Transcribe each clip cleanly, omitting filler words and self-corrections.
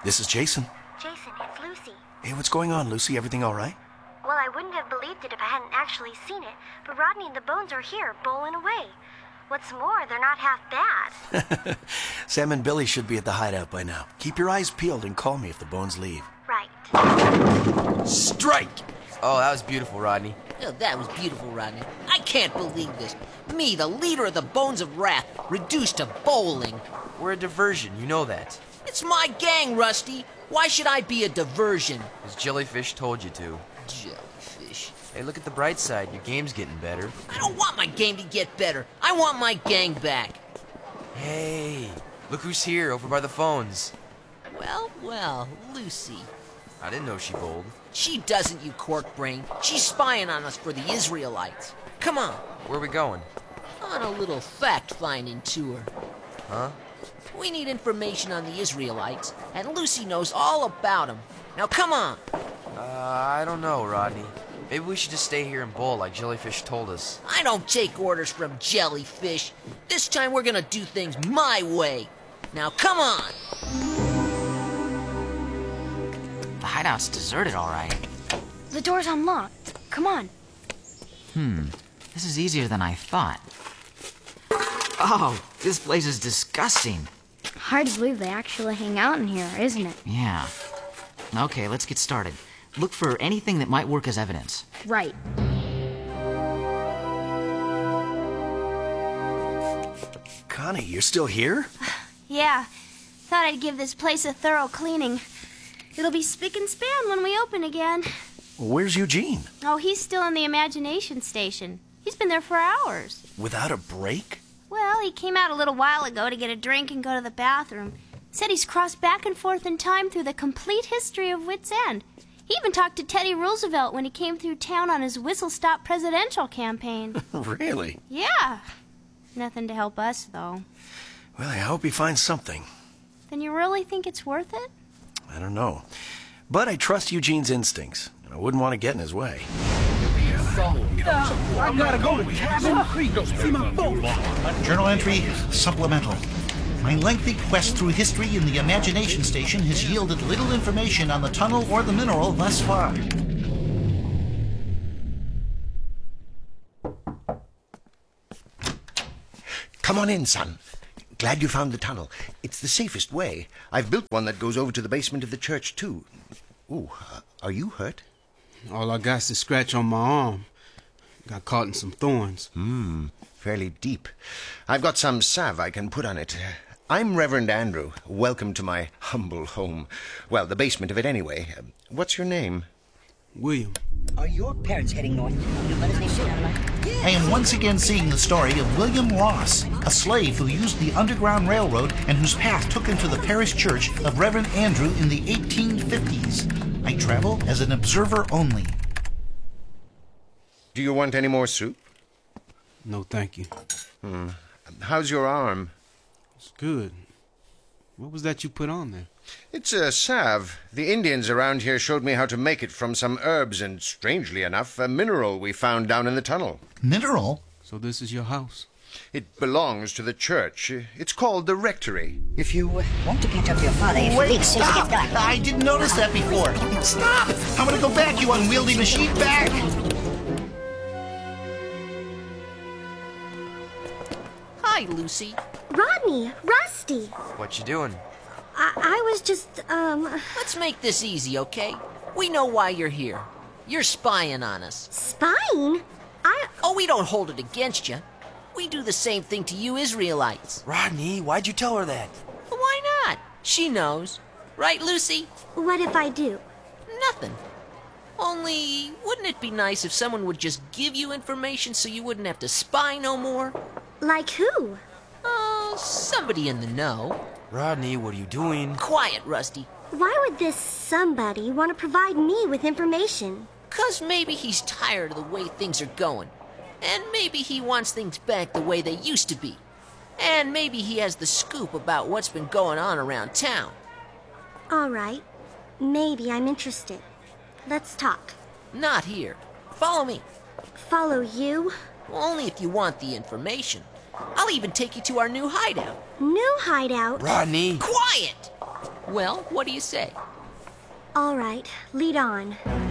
This is Jason. Jason, it's Lucy. Hey, what's going on, Lucy? Everything all right? Well, I wouldn't have believed it if I hadn't actually seen it, but Rodney and the Bones are here, bowling away. What's more, they're not half bad. Sam and Billy should be at the hideout by now. Keep your eyes peeled and call me if the Bones leave. Right. Strike! Oh, that was beautiful, Rodney. Oh, that was beautiful, Rodney. I can't believe this. Me, the leader of the Bones of Wrath, reduced to bowling. We're a diversion, you know that. It's my gang, Rusty. Why should I be a diversion? Because Jellyfish told you to. Jellyfish. Hey, look at the bright side. Your game's getting better. I don't want my game to get better. I want my gang back. Hey, look who's here over by the phones. Well, Lucy. I didn't know she bowled. She doesn't, you cork brain. She's spying on us for the Israelites. Come on. Where are we going? On a little fact-finding tour. Huh? We need information on the Israelites, and Lucy knows all about them. Now come on. I don't know, Rodney. Maybe we should just stay here and bowl like Jellyfish told us. I don't take orders from Jellyfish. This time we're gonna do things my way. Now come on. The hideout's deserted, all right. The door's unlocked. Come on. This is easier than I thought. Oh, this place is disgusting. Hard to believe they actually hang out in here, isn't it? Yeah. Okay, let's get started. Look for anything that might work as evidence. Right. Connie, you're still here? Yeah. Thought I'd give this place a thorough cleaning. It'll be spick and span when we open again. Where's Eugene? Oh, he's still in the imagination station. He's been there for hours. Without a break? Well, he came out a little while ago to get a drink and go to the bathroom. Said he's crossed back and forth in time through the complete history of Wits End. He even talked to Teddy Roosevelt when he came through town on his whistle-stop presidential campaign. Really? Yeah. Nothing to help us, though. Well, I hope he finds something. Then you really think it's worth it? I don't know. But I trust Eugene's instincts, and I wouldn't want to get in his way. I gotta go to Cabin Creek. See my boat. Journal entry supplemental. My lengthy quest through history in the imagination station has yielded little information on the tunnel or the mineral thus far. Come on in, son. Glad you found the tunnel. It's the safest way. I've built one that goes over to the basement of the church, too. Ooh, are you hurt? All I got's a scratch on my arm. Got caught in some thorns. Fairly deep. I've got some salve I can put on it. I'm Reverend Andrew. Welcome to my humble home. Well, the basement of it anyway. What's your name? William. Are your parents heading north? Your mother's name Caroline? I am once again seeing the story of William Ross, a slave who used the Underground Railroad and whose path took him to the parish church of Reverend Andrew in the 1850s. I travel as an observer only. Do you want any more soup? No, thank you. How's your arm? It's good. What was that you put on there? It's a salve. The Indians around here showed me how to make it from some herbs and, strangely enough, a mineral we found down in the tunnel. Mineral? So this is your house? It belongs to the church. It's called the rectory. If you want to catch up to your father, you should leave as soon as it gets dark. I didn't notice that before. Stop! I'm gonna go back, you unwieldy machine. Back! Hi, Lucy. Rodney, Rusty. What you doing? I was just, Let's make this easy, okay? We know why you're here. You're spying on us. spying? Oh, we don't hold it against you. We do the same thing to you Israelites. Rodney, why'd you tell her that? Well, why not? She knows. Right, Lucy? What if I do? Nothing. Only, wouldn't it be nice if someone would just give you information so you wouldn't have to spy no more? Like who? Oh, somebody in the know. Rodney, what are you doing? Quiet, Rusty. Why would this somebody want to provide me with information? 'Cause maybe he's tired of the way things are going. And maybe he wants things back the way they used to be. And maybe he has the scoop about what's been going on around town. All right. Maybe I'm interested. Let's talk. Not here. Follow me. Follow you? Only if you want the information. I'll even take you to our new hideout. New hideout? Rodney! Quiet! Well, what do you say? All right, lead on.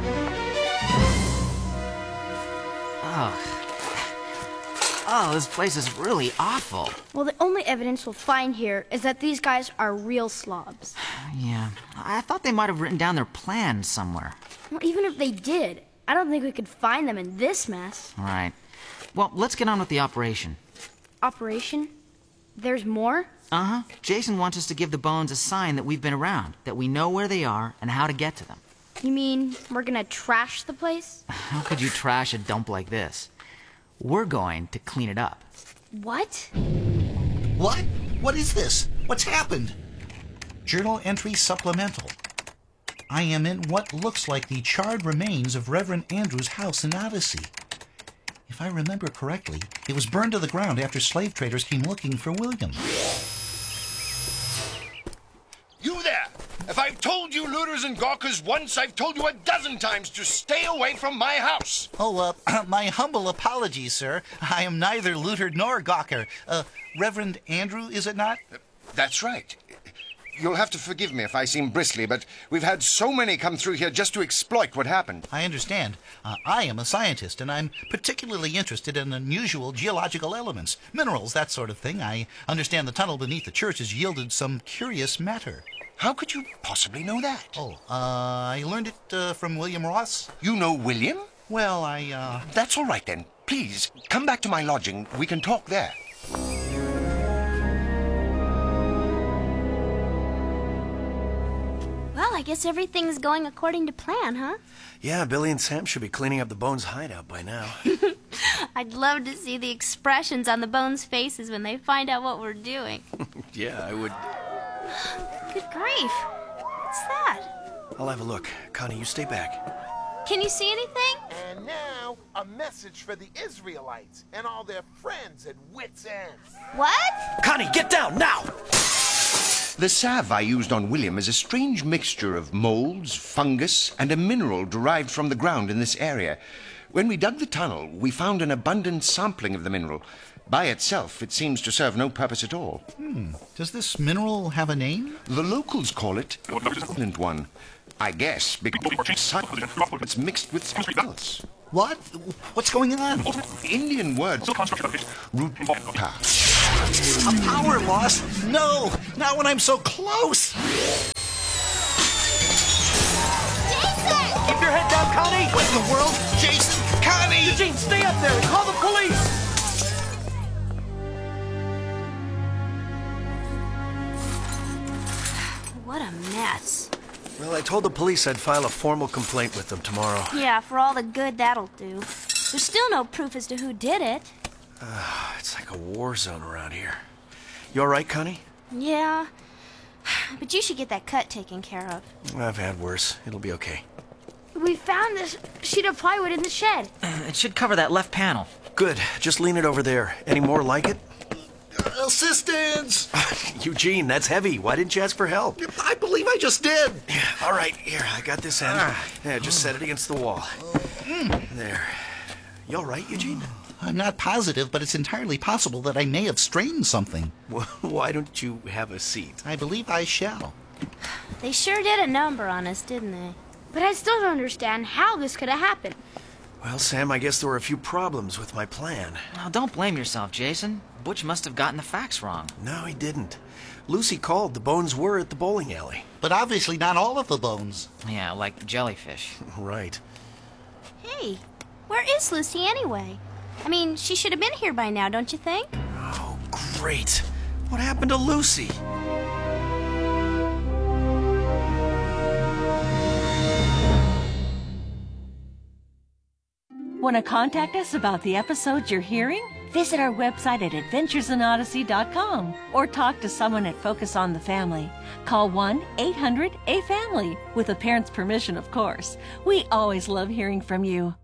Oh, this place is really awful. Well, the only evidence we'll find here is that these guys are real slobs. Yeah, I thought they might have written down their plans somewhere. Well, even if they did, I don't think we could find them in this mess. All right. Well, let's get on with the operation. Operation? There's more? Uh-huh. Jason wants us to give the Bones a sign that we've been around, that we know where they are and how to get to them. You mean we're gonna trash the place? How could you trash a dump like this? We're going to clean it up. What? What? What is this? What's happened? Journal entry supplemental. I am in what looks like the charred remains of Reverend Andrew's house in Odyssey. If I remember correctly, it was burned to the ground after slave traders came looking for William. You there! If I've told you looters and gawkers once, I've told you a dozen times to stay away from my house. Oh, my humble apologies, sir. I am neither looter nor gawker. Reverend Andrew, is it not? That's right. You'll have to forgive me if I seem bristly, but we've had so many come through here just to exploit what happened. I understand. I am a scientist, and I'm particularly interested in unusual geological elements, minerals, that sort of thing. I understand the tunnel beneath the church has yielded some curious matter. How could you possibly know that? Oh, I learned it from William Ross. You know William? Well, That's all right, then. Please, come back to my lodging. We can talk there. Well, I guess everything's going according to plan, huh? Yeah, Billy and Sam should be cleaning up the Bones' hideout by now. I'd love to see the expressions on the Bones' faces when they find out what we're doing. Yeah, I would... Good grief. What's that? I'll have a look. Connie, you stay back. Can you see anything? And now, a message for the Israelites and all their friends at Wits End. What? Connie, get down, now! The salve I used on William is a strange mixture of molds, fungus, and a mineral derived from the ground in this area. When we dug the tunnel, we found an abundant sampling of the mineral. By itself, it seems to serve no purpose at all. Does this mineral have a name? The locals call it the silent one. I guess because it's mixed with something else. What? What's going on? Indian words. Root. A power loss? No! Not when I'm so close! Jason! Keep your head down, Connie! What in the world? Jason! Connie! Eugene, stay up there and call the police! What a mess. Well, I told the police I'd file a formal complaint with them tomorrow. Yeah, for all the good that'll do. There's still no proof as to who did it. It's like a war zone around here. You all right, Connie? Yeah. But you should get that cut taken care of. I've had worse. It'll be okay. We found this sheet of plywood in the shed. It should cover that left panel. Good. Just lean it over there. Any more like it? Assistance! Eugene, that's heavy. Why didn't you ask for help? I believe I just did. Yeah, all right. Here, I got this end. Yeah, just set it against the wall. There. You all right, Eugene? I'm not positive, but it's entirely possible that I may have strained something. Well, why don't you have a seat? I believe I shall. They sure did a number on us, didn't they? But I still don't understand how this could have happened. Well, Sam, I guess there were a few problems with my plan. Now, don't blame yourself, Jason. Butch must have gotten the facts wrong. No, he didn't. Lucy called. The Bones were at the bowling alley. But obviously not all of the bones. Yeah, like the jellyfish. Right. Hey, where is Lucy anyway? I mean, she should have been here by now, don't you think? Oh, great. What happened to Lucy? Want to contact us about the episodes you're hearing? Visit our website at adventuresinodyssey.com or talk to someone at Focus on the Family. Call 1-800-A-FAMILY, with a parent's permission, of course. We always love hearing from you.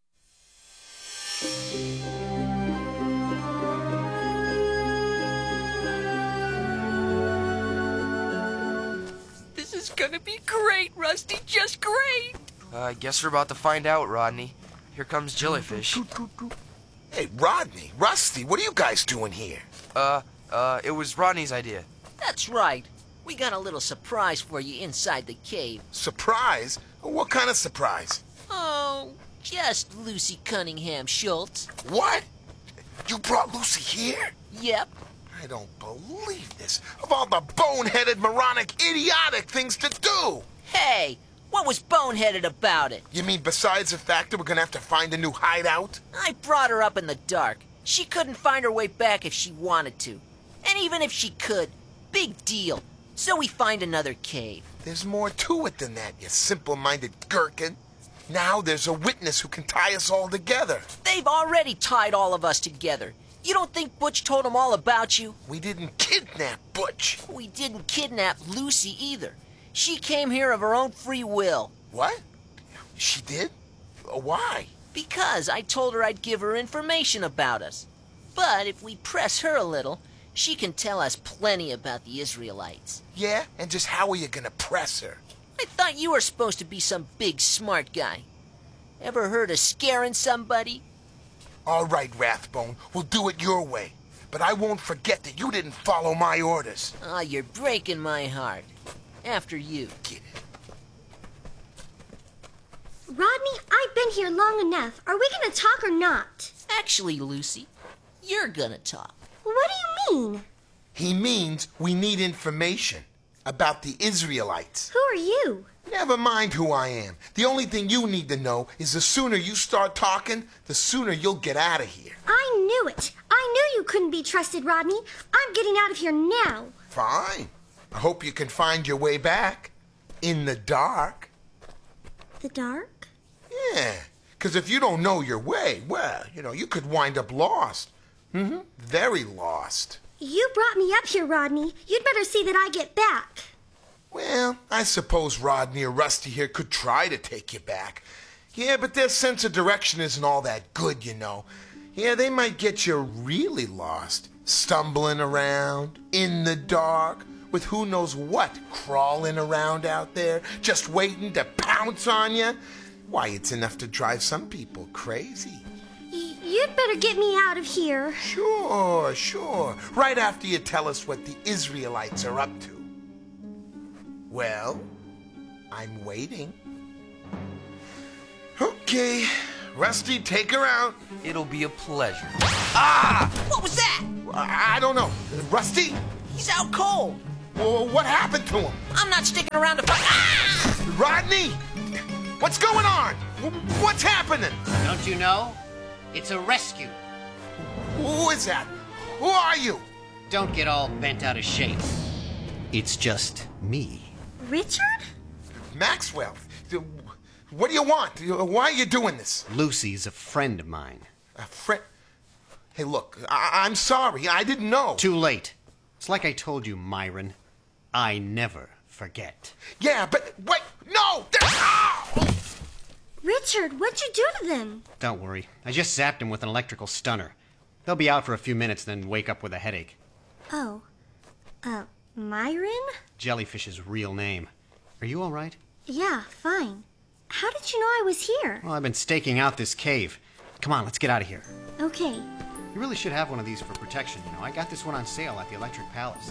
This is gonna be great, Rusty. Just great. I guess we're about to find out, Rodney. Here comes Jellyfish. Hey, Rodney, Rusty, what are you guys doing here? It was Rodney's idea. That's right. We got a little surprise for you inside the cave. Surprise? What kind of surprise? Oh, just Lucy Cunningham Schultz. What? You brought Lucy here? Yep. I don't believe this. Of all the boneheaded, moronic, idiotic things to do! Hey, what was boneheaded about it? You mean besides the fact that we're gonna have to find a new hideout? I brought her up in the dark. She couldn't find her way back if she wanted to. And even if she could, big deal. So we find another cave. There's more to it than that, you simple-minded gherkin. Now there's a witness who can tie us all together. They've already tied all of us together. You don't think Butch told them all about you? We didn't kidnap Butch. We didn't kidnap Lucy either. She came here of her own free will. What? She did? Why? Because I told her I'd give her information about us. But if we press her a little, she can tell us plenty about the Israelites. Yeah? And just how are you gonna press her? I thought you were supposed to be some big smart guy. Ever heard of scaring somebody? All right, Rathbone, we'll do it your way. But I won't forget that you didn't follow my orders. Ah, you're breaking my heart. After you. Get it. Rodney, I've been here long enough. Are we gonna talk or not? Actually, Lucy, you're gonna talk. What do you mean? He means we need information about the Israelites. Who are you? Never mind who I am. The only thing you need to know is the sooner you start talking, the sooner you'll get out of here. I knew it. I knew you couldn't be trusted, Rodney. I'm getting out of here now. Fine. I hope you can find your way back. In the dark. The dark? Yeah, because if you don't know your way, well, you could wind up lost. Mm-hmm. Very lost. You brought me up here, Rodney. You'd better see that I get back. Well, I suppose Rodney or Rusty here could try to take you back. Yeah, but their sense of direction isn't all that good, Yeah, they might get you really lost. Stumbling around, in the dark, with who knows what crawling around out there, just waiting to pounce on you. Why, it's enough to drive some people crazy. You'd better get me out of here. Sure. Right after you tell us what the Israelites are up to. Well, I'm waiting. Okay, Rusty, take her out. It'll be a pleasure. Ah! What was that? I don't know. Rusty? He's out cold. Well, what happened to him? I'm not sticking around to fight. Ah! Rodney! What's going on? What's happening? Don't you know? It's a rescue. Who is that? Who are you? Don't get all bent out of shape. It's just me. Richard? Maxwell. What do you want? Why are you doing this? Lucy's a friend of mine. A friend? Hey, look, I'm sorry. I didn't know. Too late. It's like I told you, Myron. I never forget. Yeah, but wait, no! Oh! Richard, what'd you do to them? Don't worry. I just zapped him with an electrical stunner. They'll be out for a few minutes, then wake up with a headache. Oh. Myron? Jellyfish's real name. Are you all right? Yeah, fine. How did you know I was here? Well, I've been staking out this cave. Come on, let's get out of here. Okay. You really should have one of these for protection, I got this one on sale at the Electric Palace.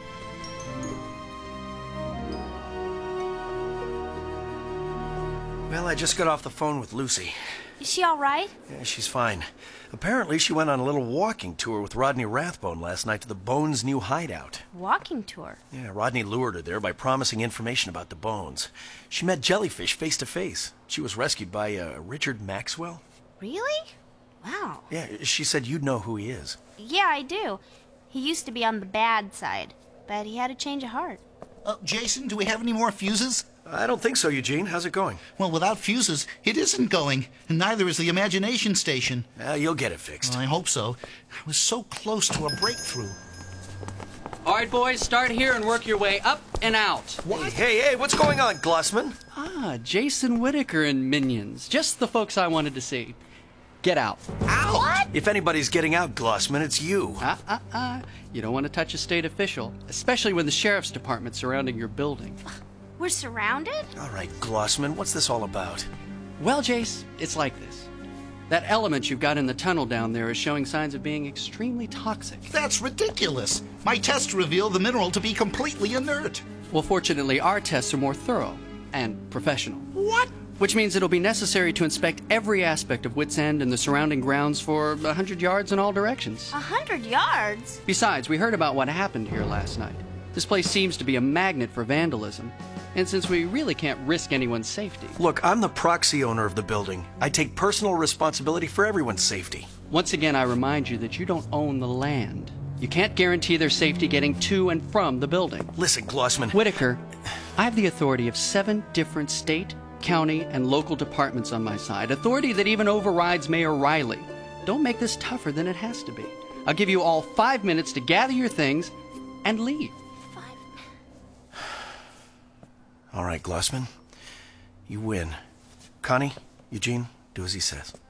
Well, I just got off the phone with Lucy. Is she all right? Yeah, she's fine. Apparently, she went on a little walking tour with Rodney Rathbone last night to the Bones' new hideout. Walking tour? Yeah, Rodney lured her there by promising information about the Bones. She met Jellyfish face to face. She was rescued by Richard Maxwell. Really? Wow. Yeah, she said you'd know who he is. Yeah, I do. He used to be on the bad side, but he had a change of heart. Jason, do we have any more fuses? I don't think so, Eugene. How's it going? Well, without fuses, it isn't going, and neither is the imagination station. You'll get it fixed. I hope so. I was so close to a breakthrough. All right, boys, start here and work your way up and out. What? Hey, what's going on, Glossman? Jason Whittaker and Minions. Just the folks I wanted to see. Get out. Ow! What? If anybody's getting out, Glossman, it's you. You don't want to touch a state official, especially when the sheriff's department's surrounding your building. We're surrounded? All right, Glossman, what's this all about? Well, Jace, it's like this. That element you've got in the tunnel down there is showing signs of being extremely toxic. That's ridiculous. My tests reveal the mineral to be completely inert. Well, fortunately, our tests are more thorough and professional. What? Which means it'll be necessary to inspect every aspect of Wits End and the surrounding grounds for 100 yards in all directions. 100 yards? Besides, we heard about what happened here last night. This place seems to be a magnet for vandalism. And since we really can't risk anyone's safety... Look, I'm the proxy owner of the building. I take personal responsibility for everyone's safety. Once again, I remind you that you don't own the land. You can't guarantee their safety getting to and from the building. Listen, Glossman... Whitaker, I have the authority of 7 different state, county, and local departments on my side. Authority that even overrides Mayor Riley. Don't make this tougher than it has to be. I'll give you all 5 minutes to gather your things and leave. All right, Glossman. You win. Connie, Eugene, do as he says.